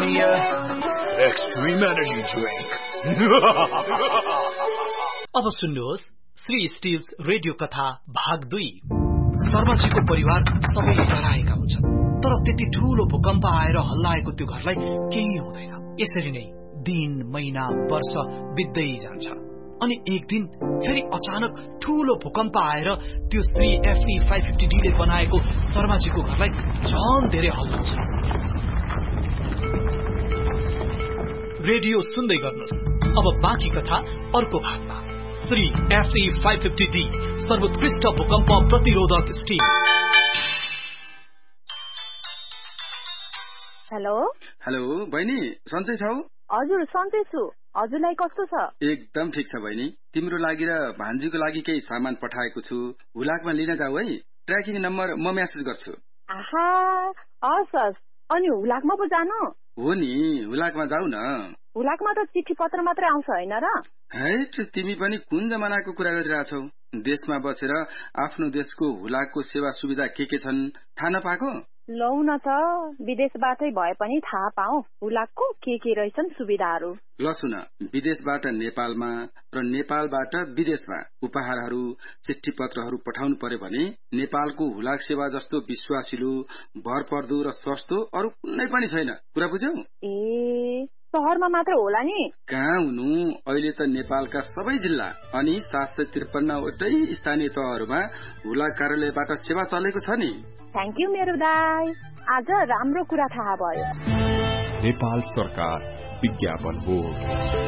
Extreme energy drink. अब सुन्नुहोस् Shri stills radio कथा भाग 2। शर्माजीको परिवार सबैले डराएका हुन्छन्, तर त्यति ठूलो भूकम्प आएर हल्लाएको त्यो घरलाई केही हुँदैन। यसरी नै दिन, महिना, वर्ष बित्दै जान्छ। अनि एक दिन फेरि अचानक ठूलो भूकम्प आएर त्यो श्री FE 550D ले बनाएको शर्माजीको घरलाई झन धेरै हल्लाउँछ। रेडियो सुन्दै गर्नुहोस्। अब बाँकी कथा अर्को भागमा। श्री FE 550D सर्वोत्कृष्ट भूकम्प प्रतिरोधक स्टिल। हेलो हेलो बहिनी, सन्चै छौ? हजुर सन्चै छु। हजुरलाई कस्तो छ? एकदम ठिक छ बहिनी। तिम्रो लागि र भान्जीको लागि केही सामान पठाएको छु, हुलाकमा लिन जाऊ है। ट्र्याकिङ नम्बर म मेसेज गर्छु। आहा, हस्। अनि हुलाकमा पो जानु? हो नि, हुलाकमा जाऊ न। हुलाकमा त चिठी पत्र मात्रै आउँछ हैन र? हैट, तिमी पनि कुन जमानाको कुरा गरिरहेछौ? देशमा बसेर आफ्नो देशको हुलाकको सेवा सुविधा के छन् थाहा नपाएको? लौ न त, विदेशबाटै भए पनि थाहा पाऊ हुलाकको के रहेछन् सुविधाहरू। ल सुन, विदेशबाट नेपालमा र नेपालबाट विदेशमा उपहारहरू, चिठी पत्रहरू पठाउनु पर्यो भने नेपालको हुलाक सेवा जस्तो विश्वासिलो, भरपर्दो र सस्तो अरू कुनै पनि छैन। कुरा बुझ्यौ? ए, शहरमा मात्र होला नि? कहाँ हुनु, अहिले त नेपालका सबै जिल्ला अनि 753 वटै स्थानीय तहहरूमा हुलाक कार्यालयबाट सेवा चलेको छ नि। थ्याङ्क यू मेरो दाइ, आज राम्रो कुरा थाहा भयो। नेपाल सरकार विज्ञापन बोर्ड।